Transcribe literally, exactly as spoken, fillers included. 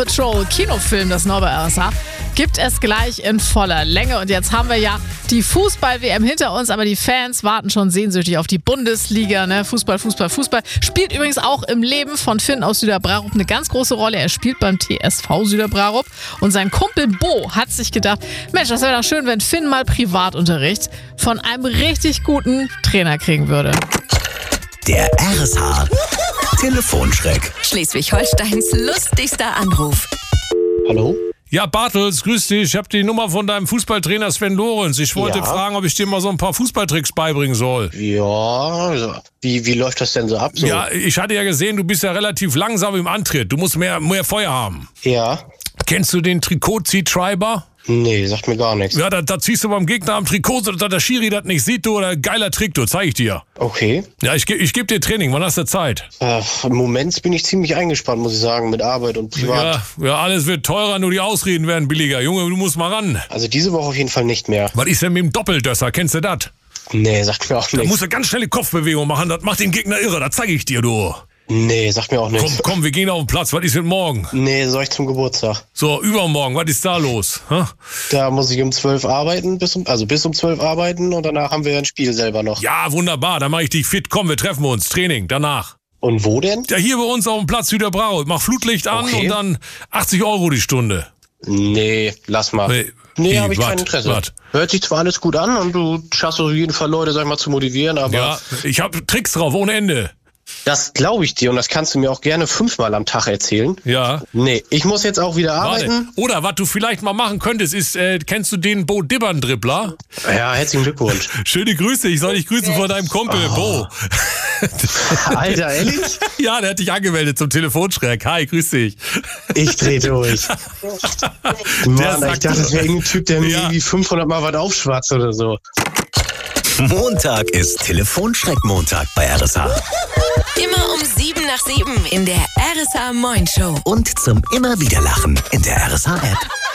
Patrol Kinofilm, das neue R S H, gibt es gleich in voller Länge. Und jetzt haben wir ja die Fußball-W M hinter uns, aber die Fans warten schon sehnsüchtig auf die Bundesliga. Ne? Fußball, Fußball, Fußball. Spielt übrigens auch im Leben von Finn aus Süderbrarup eine ganz große Rolle. Er spielt beim T S V Süderbrarup und sein Kumpel Bo hat sich gedacht, Mensch, das wäre doch schön, wenn Finn mal Privatunterricht von einem richtig guten Trainer kriegen würde. Der R S H Telefonschreck. Schleswig-Holsteins lustigster Anruf. Hallo? Ja, Bartels, grüß dich. Ich habe die Nummer von deinem Fußballtrainer Sven Lorenz. Ich wollte Ja. fragen, ob ich dir mal so ein paar Fußballtricks beibringen soll. Ja, wie, wie läuft das denn so ab? So? Ja, ich hatte ja gesehen, du bist ja relativ langsam im Antritt. Du musst mehr, mehr Feuer haben. Ja? Kennst du den Trikot-Zieh-Treiber? Nee, sagt mir gar nichts. Ja, da, da ziehst du beim Gegner am Trikot, so dass der Schiri das nicht sieht, du, oder geiler Trick, du, zeig ich dir. Okay. Ja, ich, ge- ich gebe dir Training. Wann hast du Zeit? Äh, Im Moment bin ich ziemlich eingespannt, muss ich sagen, mit Arbeit und privat. Ja, ja, alles wird teurer, nur die Ausreden werden billiger. Junge, du musst mal ran. Also diese Woche auf jeden Fall nicht mehr. Was ist denn mit dem Doppeldösser? Kennst du das? Nee, sagt mir auch Da nichts. musst du ganz schnelle Kopfbewegung machen. Das macht den Gegner irre. Das zeig ich dir, du. Nee, sagt mir auch Komm, nichts. komm, wir gehen auf den Platz. Was ist denn morgen? Nee, soll ich zum Geburtstag. So, übermorgen. Was ist da los? Hä? Da muss ich um zwölf arbeiten, bis um, also bis um zwölf arbeiten und danach haben wir ein Spiel selber noch. Ja, wunderbar. Dann mache ich dich fit. Komm, wir treffen uns. Training, danach. Und wo denn? Ja, hier bei uns auf dem Platz Süderbrarup. Mach Flutlicht an Okay. und dann achtzig Euro die Stunde. Nee, lass mal. Nee, Nee, wie, habe ich wat, kein Interesse. wat? Hört sich zwar alles gut an und du schaffst auf jeden Fall Leute, sag ich mal, zu motivieren, aber Ja, ich habe Tricks drauf, ohne Ende. das glaube ich dir und das kannst du mir auch gerne fünfmal am Tag erzählen. Ja. Nee, ich muss jetzt auch wieder Warte. arbeiten. Oder was du vielleicht mal machen könntest, ist, äh, kennst du den Bo Dibbern-Dribbler? Ja, herzlichen Glückwunsch. Schöne Grüße, ich soll dich grüßen von deinem Kumpel, Bo. Alter, ehrlich? Ja, der hat dich angemeldet zum Telefonschreck. Hi, grüß dich. Ich dreh durch. Mann, ich sagt- dachte, das wäre irgendein Typ, der mir Ja. irgendwie fünfhundert Mal was aufschwatzt oder so. Montag ist Telefonschreck-Montag bei R S H. Immer um sieben nach sieben in der R S H Moin Show. Und zum immer wieder Lachen in der R S H-App.